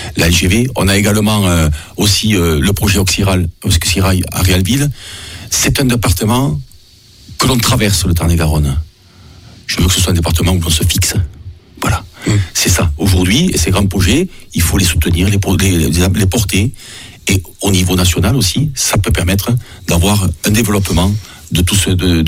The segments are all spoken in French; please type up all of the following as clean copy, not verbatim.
la LGV. On a également aussi le projet Oxirail à Réalville. C'est un département que l'on traverse, le Tarn-et-Garonne. Je veux que ce soit un département où l'on se fixe. Voilà. C'est ça. Aujourd'hui, ces grands projets, il faut les soutenir, les porter. Et au niveau national aussi, ça peut permettre d'avoir un développement de tous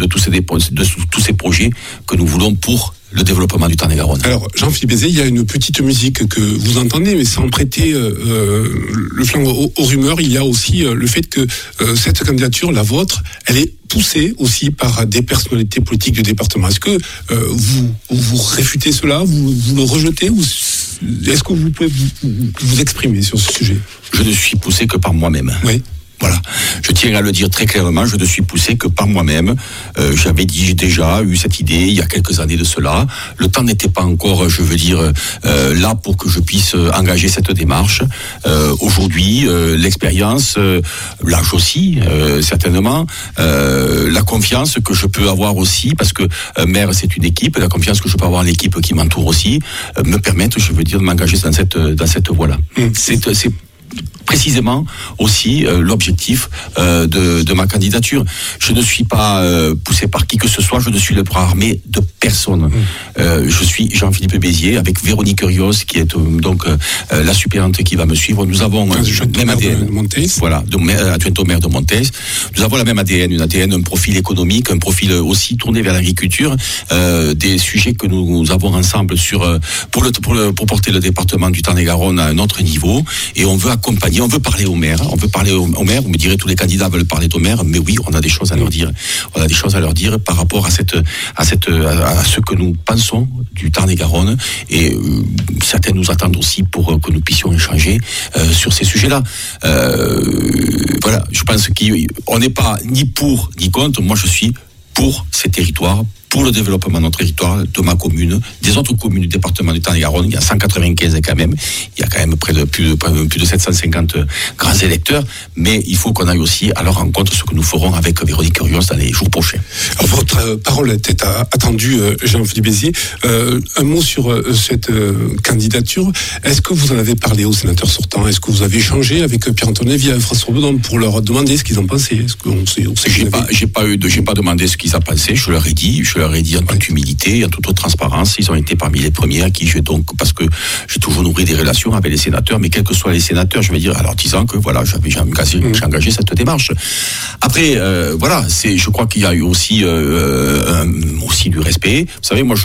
ces projets que nous voulons pour le développement du Tarn-et-Garonne. Alors, Jean-Philippe Bézet, il y a une petite musique que vous entendez, mais sans prêter le flanc aux rumeurs, il y a aussi le fait que cette candidature, la vôtre, elle est poussée aussi par des personnalités politiques du département. Est-ce que vous réfutez cela, vous le rejetez, ou est-ce que vous pouvez vous exprimer sur ce sujet ? Je ne suis poussé que par moi-même. Oui. Voilà, je tiens à le dire très clairement, je ne suis poussé que par moi-même. J'avais déjà eu cette idée il y a quelques années de cela. Le temps n'était pas encore, là pour que je puisse engager cette démarche. Aujourd'hui, l'expérience, l'âge aussi, certainement, la confiance que je peux avoir aussi, parce que maire c'est une équipe, la confiance que je peux avoir à l'équipe qui m'entoure aussi, me permettent, de m'engager dans cette voie-là. C'est précisément aussi l'objectif de ma candidature. Je ne suis pas poussé par qui que ce soit, je ne suis le bras armé de personne. Je suis Jean-Philippe Bézier avec Véronique Rios qui est donc la suppléante qui va me suivre. Nous avons le même ADN. Voilà, adjointe au maire de Montes. Nous avons la même ADN, une ADN, un profil économique, un profil aussi tourné vers l'agriculture, des sujets que nous avons ensemble pour porter le département du Tarn-et-Garonne à un autre niveau, et on veut accompagner, on veut parler au maire, vous me direz tous les candidats veulent parler au maire, mais oui, on a des choses à leur dire. On a des choses à leur dire par rapport à ce que nous pensons du Tarn-et-Garonne, et certains nous attendent aussi pour que nous puissions échanger sur ces sujets-là. Voilà, je pense qu'on n'est pas ni pour ni contre. Moi, je suis pour ces territoires, pour le développement de notre territoire, de ma commune, des autres communes du département du Tarn-et-Garonne. Il y a 195 quand même. Il y a quand même plus de 750 grands électeurs. Mais il faut qu'on aille aussi à leur rencontre, ce que nous ferons avec Véronique Rios dans les jours prochains. Alors, votre parole était attendue, Jean-Philippe Bézier. Un mot sur cette candidature. Est-ce que vous en avez parlé aux sénateurs sortants ? Est-ce que vous avez échangé avec Pierre-Antoine Lévy et François Bedon pour leur demander ce qu'ils en pensaient ? Est-ce qu'on sait J'ai pas demandé ce qu'ils en pensaient. Je leur ai dit en toute humilité, en toute transparence. Ils ont été parmi les premiers à qui parce que j'ai toujours nourri des relations avec les sénateurs, mais quels que soient les sénateurs, je vais dire, alors disant que voilà, j'ai engagé cette démarche. Après, je crois qu'il y a eu aussi du respect. Vous savez, moi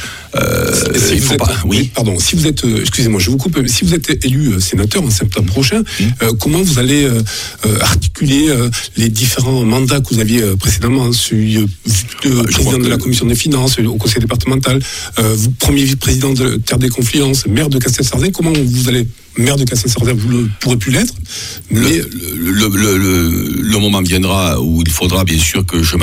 si vous êtes, excusez-moi, je vous coupe, si vous êtes élu sénateur en septembre prochain, comment vous allez articuler les différents mandats que vous aviez précédemment, celui de président de la commission des finances, au conseil départemental, premier vice-président de Terre des Confluences, maire de Castel-Sarrazin, comment vous allez... Maire de Castel-Sarrazin, vous ne pourrez plus l'être, mais le moment viendra où il faudra bien sûr que je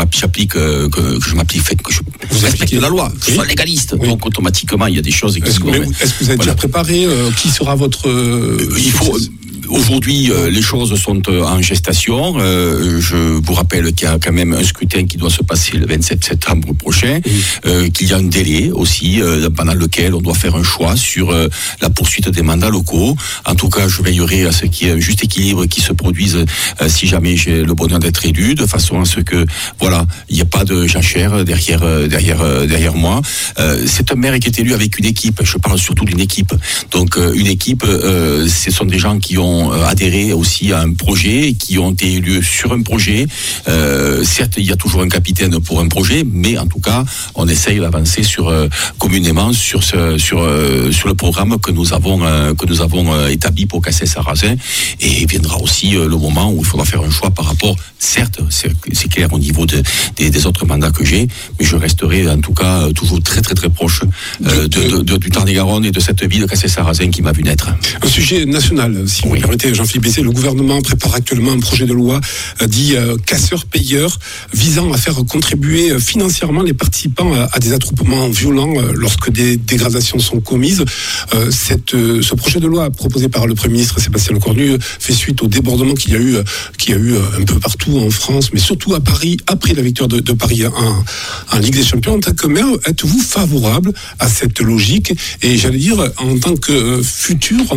respecte la loi, que je sois légaliste. Oui. Donc automatiquement, il y a des choses qui Est-ce que vous avez déjà préparé qui sera votre... Aujourd'hui, les choses sont en gestation. Je vous rappelle qu'il y a quand même un scrutin qui doit se passer le 27 septembre prochain, qu'il y a un délai aussi pendant lequel on doit faire un choix sur la poursuite des mandats locaux. En tout cas, je veillerai à ce qu'il y ait un juste équilibre qui se produise si jamais j'ai le bonheur d'être élu, de façon à ce que il n'y a pas de jachère derrière moi. C'est un maire qui est élu avec une équipe. Je parle surtout d'une équipe. Donc une équipe, ce sont des gens qui ont adhéré aussi à un projet, qui ont été élus sur un projet. Certes, il y a toujours un capitaine pour un projet, mais en tout cas, on essaye d'avancer communément sur le programme que nous avons établi pour Castel-Sarrazin. Et viendra aussi le moment où il faudra faire un choix par rapport, certes, c'est clair au niveau des autres mandats que j'ai, mais je resterai en tout cas toujours très très très proche du Tarn-et-Garonne et de cette ville de Castel-Sarrazin qui m'a vu naître. Un sujet national, si vous permettez, Jean-Philippe Bézet, le gouvernement prépare actuellement un projet de loi dit casseur-payeur, visant à faire contribuer financièrement les participants à des attroupements violents lorsque des dégradations sont commises. Ce projet de loi proposé par le Premier ministre Sébastien Lecornu fait suite au débordement qu'il y a eu un peu partout en France, mais surtout à Paris, après la victoire de Paris en Ligue des Champions. En tant que maire, êtes-vous favorable à cette logique ? Et j'allais dire, en tant que futur